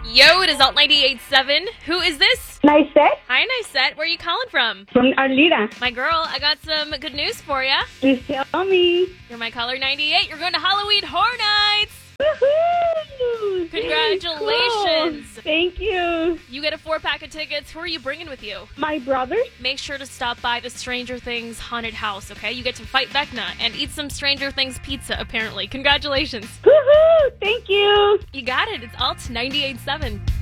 Yo, it is Alt 98.7. Who is this? Nice set Hi, Niset. Where are you calling from? from Arlita. My girl, I got some good news for ya. Please tell me. You're my caller 98. You're going to Halloween Horror Nights. Woohoo! Congratulations. Cool. Thank you. You get a 4-pack of tickets. Who are you bringing with you? My brother? Make sure to stop by the Stranger Things haunted house, okay? You get to fight Vecna and eat some Stranger Things pizza, apparently. Congratulations. Woohoo! Thank you. You got it. It's Alt 98.7.